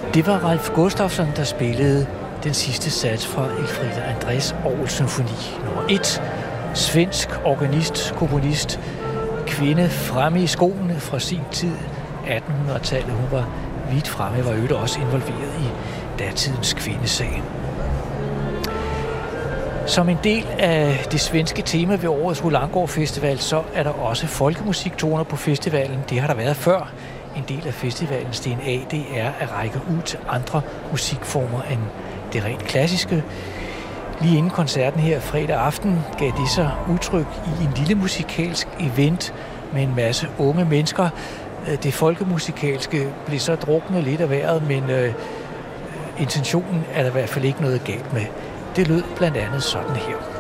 Det var Ralf Gustafsson, der spillede den sidste sats fra Elfriede Andrés Orgelsymfoni nummer 1. Svensk organist, komponist, kvinde fremme i skoene fra sin tid, 1800-tallet. Hun var vidt fremme, var øvrigt også involveret i datidens kvindesag. Som en del af det svenske tema ved årets Holangård Festival, så er der også folkemusiktoner på festivalen. Det har der været før. En del af festivalens DNA, det er at række ud til andre musikformer end det rent klassiske. Lige inden koncerten her fredag aften gav det sig udtryk i en lille musikalsk event med en masse unge mennesker. Det folkemusikalske blev så druknet lidt af vejret, men intentionen er der i hvert fald ikke noget galt med. Det lød blandt andet sådan her.